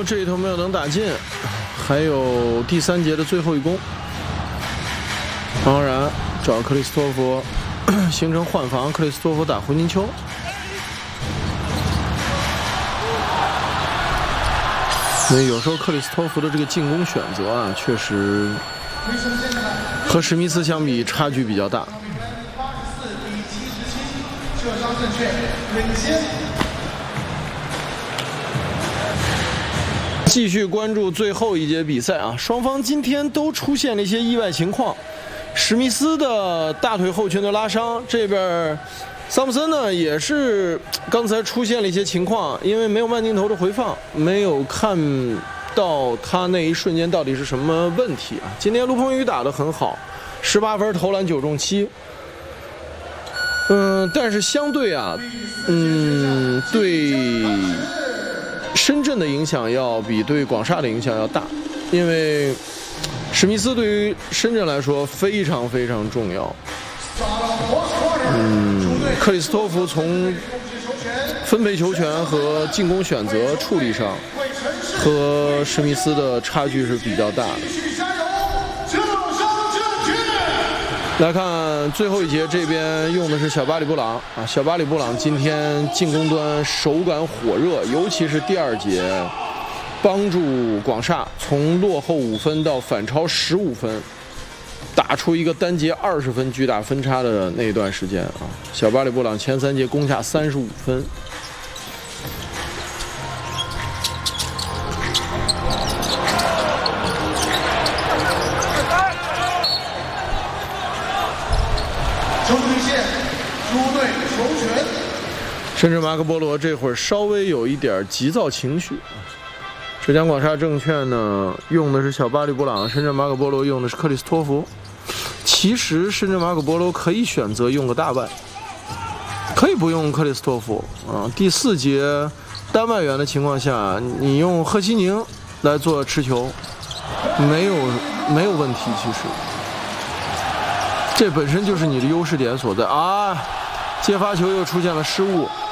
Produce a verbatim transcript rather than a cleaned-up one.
这一头没有能打进，还有第三节的最后一攻。当然找克里斯托弗形成换防，克里斯托弗打胡金秋。所以有时候克里斯托弗的这个进攻选择啊，确实和史密斯相比差距比较大。 射伤正确，领先。 继续关注最后一节比赛啊，双方今天都出现了一些意外情况。史密斯的大腿后群的拉伤，这边桑普森呢也是刚才出现了一些情况，因为没有慢镜头的回放，没有看到他那一瞬间到底是什么问题啊。今天卢鹏宇打得很好，十八分投篮九中七。嗯，但是相对啊，嗯，对深圳的影响要比对广厦的影响要大，因为史密斯对于深圳来说非常非常重要。嗯，克里斯托弗从分配球权和进攻选择处理上，和史密斯的差距是比较大的。来看最后一节，这边用的是小巴里布朗啊，小巴里布朗今天进攻端手感火热，尤其是第二节，帮助广厦从落后五分到反超十五分，打出一个单节二十分巨大分差的那一段时间啊，小巴里布朗前三节攻下三十五分。甚至马可波罗这会儿稍微有一点急躁情绪。浙江广厦证券呢用的是小巴里布朗，深圳马可波罗用的是克里斯托弗。其实深圳马可波罗可以选择用个大外，可以不用克里斯托弗啊。第四节单外援的情况下，你用赫西宁来做持球，没有没有问题。其实这本身就是你的优势点所在啊。接发球又出现了失误。